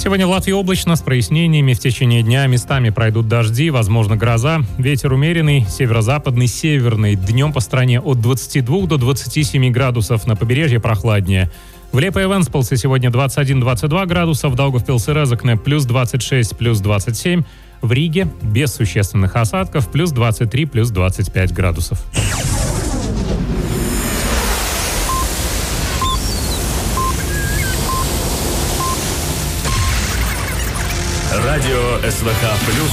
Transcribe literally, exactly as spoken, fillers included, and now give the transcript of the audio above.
Сегодня в Латвии облачно, с прояснениями. В течение дня местами пройдут дожди, возможно гроза. Ветер умеренный, северо-западный, северный. Днем по стране от двадцати двух до двадцати семи градусов. На побережье прохладнее. В Лепе и Венспилсе сегодня двадцать один - двадцать два градуса. В Даугавпилсе и Резекне плюс двадцать шесть, плюс двадцать семь. В Риге без существенных осадков плюс двадцать три, плюс двадцать пять градусов. Радио СВХ плюс